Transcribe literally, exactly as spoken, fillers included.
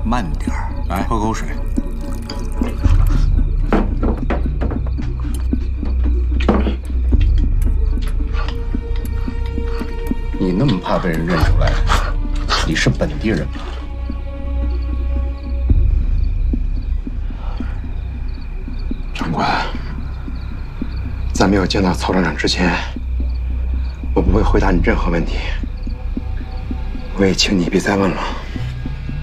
慢点儿，来喝口水。 你那么怕被人认出来？你是本地人吗？ 长官，在没有见到曹厂长之前，我不会回答你任何问题。我也请你别再问了。